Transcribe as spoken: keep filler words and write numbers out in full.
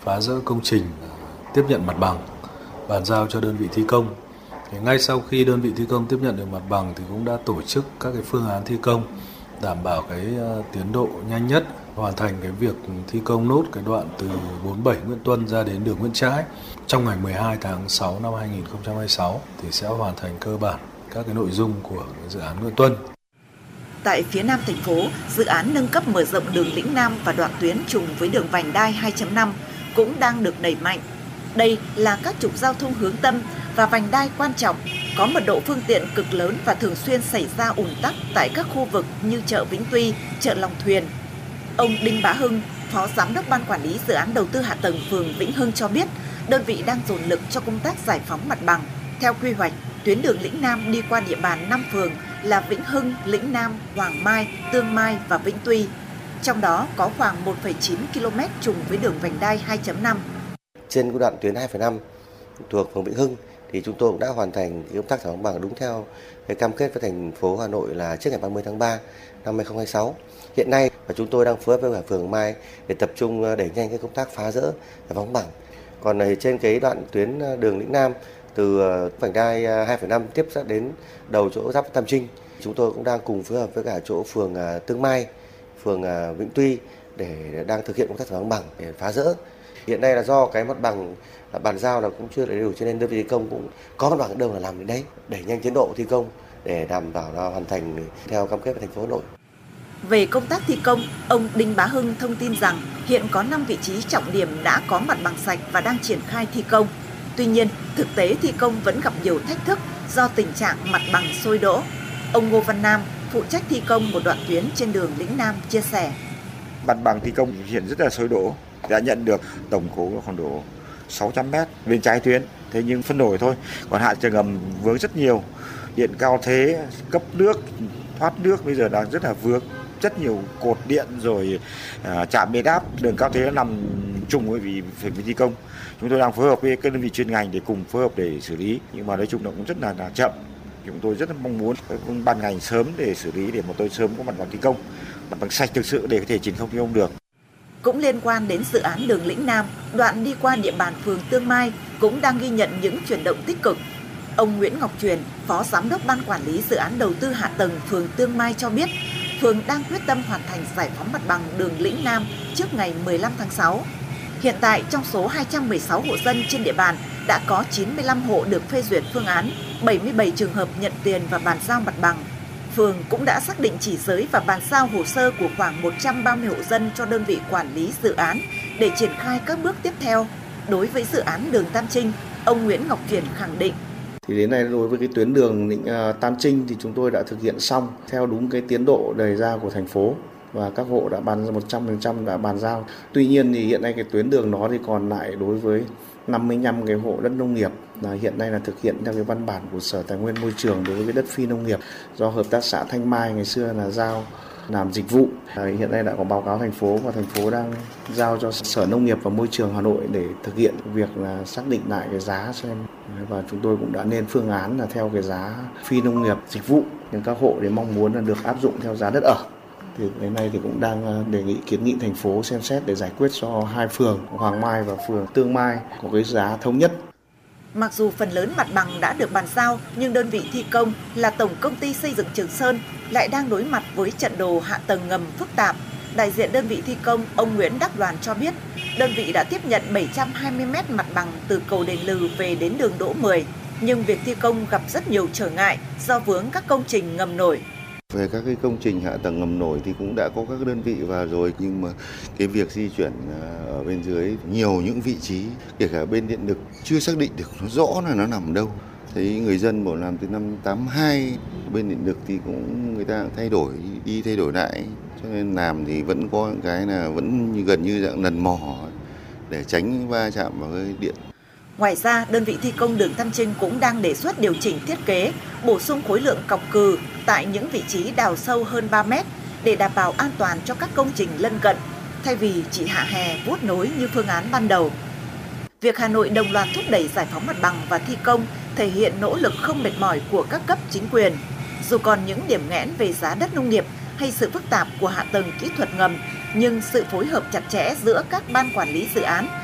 phá dỡ công trình, tiếp nhận mặt bằng, bàn giao cho đơn vị thi công. Thì ngay sau khi đơn vị thi công tiếp nhận được mặt bằng thì cũng đã tổ chức các cái phương án thi công đảm bảo cái tiến độ nhanh nhất, hoàn thành cái việc thi công nốt cái đoạn từ bốn mươi bảy Nguyễn Tuân ra đến đường Nguyễn Trãi. Trong ngày mười hai tháng sáu năm hai nghìn không trăm hai mươi sáu thì sẽ hoàn thành cơ bản các cái nội dung của dự án Nguyễn Tuân. Tại phía nam thành phố, dự án nâng cấp mở rộng đường Lĩnh Nam và đoạn tuyến trùng với đường vành đai hai chấm năm cũng đang được đẩy mạnh. Đây là các trục giao thông hướng tâm và vành đai quan trọng, có mật độ phương tiện cực lớn và thường xuyên xảy ra ùn tắc tại các khu vực như chợ Vĩnh Tuy, chợ Lòng Thuyền. Ông Đinh Bá Hưng, Phó Giám đốc Ban Quản lý Dự án Đầu tư Hạ tầng phường Vĩnh Hưng cho biết, đơn vị đang dồn lực cho công tác giải phóng mặt bằng. Theo quy hoạch, tuyến đường Lĩnh Nam đi qua địa bàn năm phường là Vĩnh Hưng, Lĩnh Nam, Hoàng Mai, Tương Mai và Vĩnh Tuy. Trong đó có khoảng một phẩy chín ki lô mét trùng với đường vành đai hai chấm năm. Trên cái đoạn tuyến hai phẩy năm thuộc phường Vĩnh Hưng thì chúng tôi cũng đã hoàn thành công tác giải phóng mặt bằng đúng theo cái cam kết với thành phố Hà Nội là trước ngày ba mươi tháng ba năm hai nghìn không trăm hai mươi sáu. Hiện nay và chúng tôi đang phối hợp với phường Mai để tập trung đẩy nhanh cái công tác phá rỡ giải phóng mặt bằng. Còn này trên cái đoạn tuyến đường Lĩnh Nam từ vành đai hai phẩy năm tiếp sát đến đầu chỗ giáp Tam Trinh, chúng tôi cũng đang cùng phối hợp với cả chỗ phường Tương Mai, phường Vĩnh Tuy để đang thực hiện công tác giải phóng mặt bằng để phá rỡ. Hiện nay là do cái mặt bằng bàn giao là cũng chưa đầy đủ cho nên đơn vị thi công cũng có mặt bằng ở đâu là làm đến đấy, đẩy nhanh tiến độ thi công để đảm bảo là hoàn thành theo cam kết với thành phố Hà Nội. Về công tác thi công, ông Đinh Bá Hưng thông tin rằng hiện có năm vị trí trọng điểm đã có mặt bằng sạch và đang triển khai thi công. Tuy nhiên, thực tế thi công vẫn gặp nhiều thách thức do tình trạng mặt bằng xôi đỗ. Ông Ngô Văn Nam, phụ trách thi công một đoạn tuyến trên đường Lĩnh Nam chia sẻ. Mặt bằng thi công hiện rất là xôi đỗ, đã nhận được tổng khối khoảng độ sáu trăm mét bên trái tuyến, thế nhưng phân nổi thôi, còn hạ tầng ngầm vướng rất nhiều, điện cao thế, cấp nước, thoát nước bây giờ đang rất là vướng, rất nhiều cột điện rồi à, trạm biến áp, đường cao thế nằm chung với vì phải thi công. Chúng tôi đang phối hợp với các đơn vị chuyên ngành để cùng phối hợp để xử lý, nhưng mà nói chung là cũng rất là, là chậm. Chúng tôi rất là mong muốn ban ngành sớm để xử lý để một tôi sớm có mặt bằng thi công, mặt bằng sạch thực sự để có thể triển khai thi công được. Cũng liên quan đến dự án đường Lĩnh Nam, đoạn đi qua địa bàn phường Tương Mai cũng đang ghi nhận những chuyển động tích cực. Ông Nguyễn Ngọc Truyền, Phó Giám đốc Ban Quản lý Dự án Đầu tư Hạ tầng phường Tương Mai cho biết, phường đang quyết tâm hoàn thành giải phóng mặt bằng đường Lĩnh Nam trước ngày mười lăm tháng sáu. Hiện tại, trong số hai trăm mười sáu hộ dân trên địa bàn, đã có chín mươi lăm hộ được phê duyệt phương án, bảy mươi bảy trường hợp nhận tiền và bàn giao mặt bằng. Phường cũng đã xác định chỉ giới và bàn giao hồ sơ của khoảng một trăm ba mươi hộ dân cho đơn vị quản lý dự án để triển khai các bước tiếp theo. Đối với dự án đường Tam Trinh, ông Nguyễn Ngọc Truyền khẳng định. Thì đến nay đối với cái tuyến đường uh, Tam Trinh thì chúng tôi đã thực hiện xong theo đúng cái tiến độ đề ra của thành phố và các hộ đã bàn một trăm phần trăm đã bàn giao. Tuy nhiên thì hiện nay cái tuyến đường đó thì còn lại đối với năm mươi lăm cái hộ đất nông nghiệp là hiện nay là thực hiện theo cái văn bản của Sở Tài nguyên Môi trường đối với đất phi nông nghiệp do hợp tác xã Thanh Mai ngày xưa là giao làm dịch vụ. À, hiện nay đã có báo cáo thành phố và thành phố đang giao cho Sở Nông nghiệp và Môi trường Hà Nội để thực hiện việc là xác định lại cái giá xem, và chúng tôi cũng đã lên phương án là theo cái giá phi nông nghiệp dịch vụ, nhưng các hộ thì mong muốn là được áp dụng theo giá đất ở. Thì đến nay thì cũng đang đề nghị kiến nghị thành phố xem xét để giải quyết cho hai phường Hoàng Mai và phường Tương Mai có cái giá thống nhất. Mặc dù phần lớn mặt bằng đã được bàn giao, nhưng đơn vị thi công là Tổng Công ty Xây dựng Trường Sơn lại đang đối mặt với trận đồ hạ tầng ngầm phức tạp. Đại diện đơn vị thi công, ông Nguyễn Đắc Đoàn cho biết, đơn vị đã tiếp nhận bảy trăm hai mươi mét mặt bằng từ cầu Đền Lừ về đến đường Đỗ mười, nhưng việc thi công gặp rất nhiều trở ngại do vướng các công trình ngầm nổi. Về các cái công trình hạ tầng ngầm nổi thì cũng đã có các đơn vị vào rồi, nhưng mà cái việc di chuyển ở bên dưới nhiều những vị trí, kể cả bên điện lực chưa xác định được nó rõ là nó nằm đâu. Thấy người dân bảo làm từ năm tám hai, bên điện lực thì cũng người ta cũng thay đổi đi thay đổi lại, cho nên làm thì vẫn có cái là vẫn như, gần như dạng lần mò để tránh va chạm vào cái điện. Ngoài ra, đơn vị thi công đường Tam Trinh cũng đang đề xuất điều chỉnh thiết kế, bổ sung khối lượng cọc cừ tại những vị trí đào sâu hơn ba mét để đảm bảo an toàn cho các công trình lân cận, thay vì chỉ hạ hè vuốt nối như phương án ban đầu. Việc Hà Nội đồng loạt thúc đẩy giải phóng mặt bằng và thi công thể hiện nỗ lực không mệt mỏi của các cấp chính quyền. Dù còn những điểm nghẽn về giá đất nông nghiệp hay sự phức tạp của hạ tầng kỹ thuật ngầm, nhưng sự phối hợp chặt chẽ giữa các ban quản lý dự án